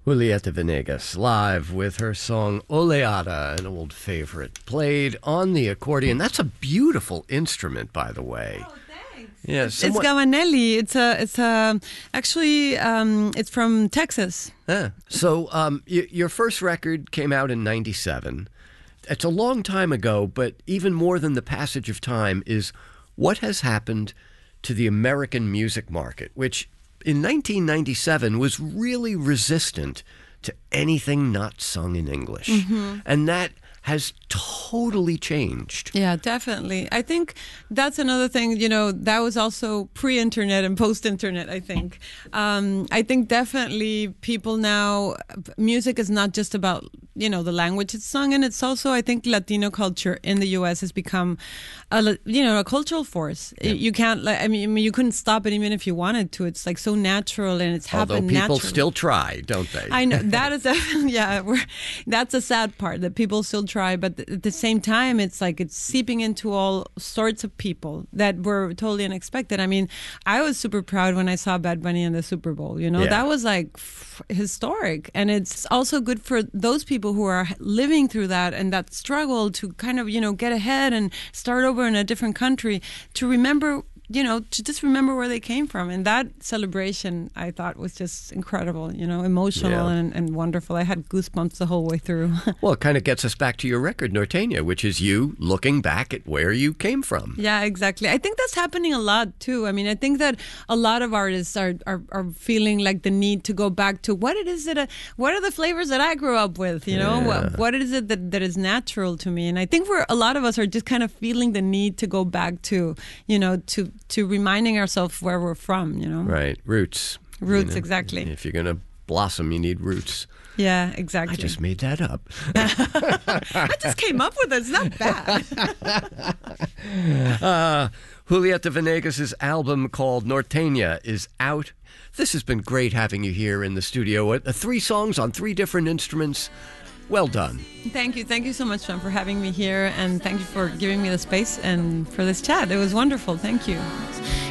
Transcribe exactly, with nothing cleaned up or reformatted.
Julieta Venegas, live with her song Oleada, an old favorite, played on the accordion. That's a beautiful instrument, by the way. Oh, thanks. Yeah, somewhat... It's Gavanelli. It's a, it's a, actually, um, it's from Texas. Ah, so um, y- your first record came out in ninety-seven. It's a long time ago, but even more than the passage of time is what has happened to the American music market, which in nineteen ninety-seven was really resistant to anything not sung in English. Mm-hmm. And that has totally changed. Yeah, definitely. I think that's another thing, you know, that was also pre-internet and post-internet, I think. Um, I think definitely people now, music is not just about, you know, the language it's sung in. It's also, I think, Latino culture in the U S has become, a, you know, a cultural force. Yeah. You can't, I mean, I mean, you couldn't stop it even if you wanted to. It's like so natural and it's Although happened people naturally. still try, don't they? I know. That is, definitely, yeah, we're, that's a sad part, that people still try. But at the same time, it's like it's seeping into all sorts of people that were totally unexpected. I mean, I was super proud when I saw Bad Bunny in the Super Bowl. You know, yeah. that was like f- historic. And it's also good for those people who are living through that and that struggle to kind of, you know, get ahead and start over in a different country, to remember, you know, to just remember where they came from. And that celebration, I thought, was just incredible, you know, emotional yeah. and, and wonderful. I had goosebumps the whole way through. Well, it kind of gets us back to your record, Norteña, which is you looking back at where you came from. Yeah, exactly. I think that's happening a lot, too. I mean, I think that a lot of artists are, are, are feeling like the need to go back to what it is that, uh, what are the flavors that I grew up with, you know? Yeah. What, what is it that, that is natural to me? And I think we're, a lot of us are just kind of feeling the need to go back to, you know, to to reminding ourselves where we're from, you know? Right. Roots. Roots, you know? If If you're going to blossom, you need roots. Yeah, exactly. I just made that up. I just came up with it. It's not bad. uh, Julieta Venegas' album called Norteña is out. This has been great having you here in the studio. Uh, three songs on three different instruments. Well done. Thank you. Thank you so much, John, for having me here. And thank you for giving me the space and for this chat. It was wonderful. Thank you.